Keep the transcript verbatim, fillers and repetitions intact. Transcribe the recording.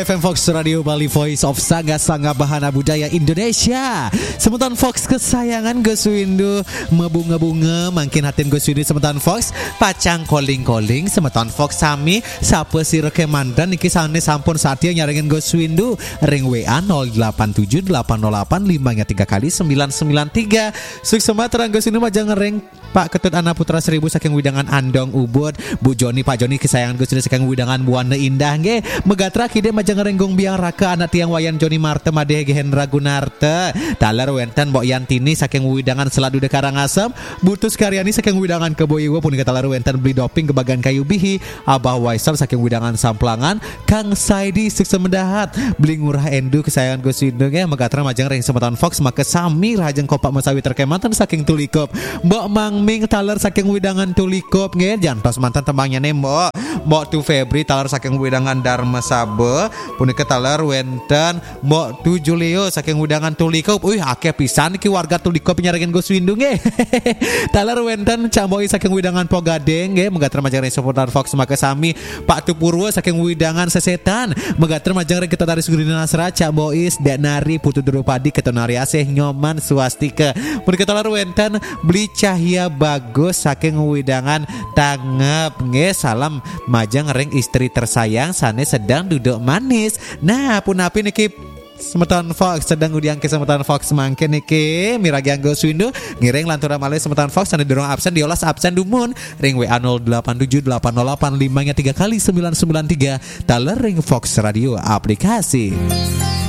F M Fox Radio Bali, Voice of Saga Sangga Bahana Budaya Indonesia. Sementan Fox kesayangan Gus Windu mebunga-bunga makin hatin Gus Windu sementan Fox pacang calling-calling sementan Fox sami sapa si reke mandan niki sane sampun satya nyaringin Gus Windu ring W A nol delapan tujuh delapan nol delapan lima tiga kali sembilan sembilan tiga. Suksema terang Gus Windu majang ring Pak Ketut Anak Putra Seribu saking widangan Andong Ubud, Bu Joni Pak Joni kesayangan Gus Windu saking widangan Buana Indah nggih megatra kide majang ngerenggong biang raka anak tiang wayan Joni Marte Made Hendra Gunarte taler wenten Mbok Yantini saking widangan Seladu de Karangasem, Butus Karyani saking widangan Keboiwa punika taler wenten beli doping ke bagan kayu bihi, Abah Waisal saking widangan Samplangan, Kang Saidi sukses mendahat beli ngurah endu kesayangan Gus Windu nggih megatra majang ring semeton Fox make sami rajeng kopak mesawi terkematan saking Tulikop, Mbok Mangming taler saking widangan Tulikop nggih jantos mantan tembangnya nih Mbok Mbok Tu Febri taler saking widangan Dharma Sabe punika taler wenten Mbok Tu Julio saking widangan Tulikop. Wih akeh pisan iki warga Tulikop nyaringin Gus Windu nggih. Taler wenten Camboi saking widangan Pogadeng nggih megater majang ring seputar Fox make sami Pak Tu Purwo saking widangan Sesetan megater majang ring kita dari Sugri Nasra Cambois Danari Putu Drupadi Ketonari Asih Nyoman Swastika punika taler wenten beli Cahya Bagus saking widangan Tangep nggih salam majang ring istri tersayang sane sedang duduk manis. Nah punapi niki semeton Fox sedang udiang ke semeton Fox mangke niki miragi Gus Windu ngiring lantura malih semeton Fox sane dorong absen diolas absen dumun ring W A nol delapan tujuh delapan nol delapan lima tiga kali sembilan sembilan tiga taler ring Fox Radio aplikasi.